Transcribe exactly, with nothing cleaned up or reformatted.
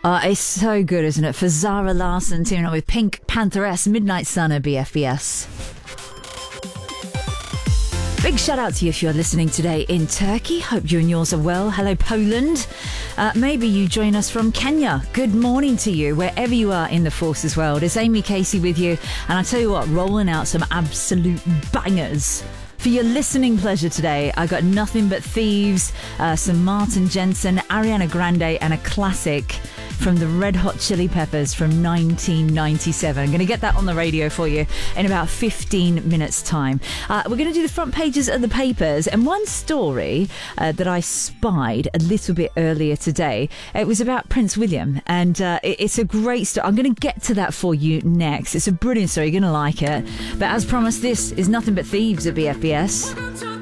Uh, it's so good, isn't it? For Zara Larsson, teaming up with Pink Pantheress, Midnight Sun at B F B S. Big shout out to you if you're listening today in Turkey. Hope you and yours are well. Hello, Poland. Uh, maybe you join us from Kenya. Good morning to you, wherever you are in the forces world. It's Amy Casey with you. And I tell you what, rolling out some absolute bangers. For your listening pleasure today, I got Nothing But Thieves, uh, some Martin Jensen, Ariana Grande, and a classic from the Red Hot Chili Peppers from nineteen ninety-seven. I'm going to get that on the radio for you in about fifteen minutes' time. Uh, we're going to do the front pages of the papers, and one story uh, that I spied a little bit earlier today, it was about Prince William, and uh, it, it's a great story. I'm going to get to that for you next. It's a brilliant story. You're going to like it. But as promised, this is Nothing But Thieves at B F B S.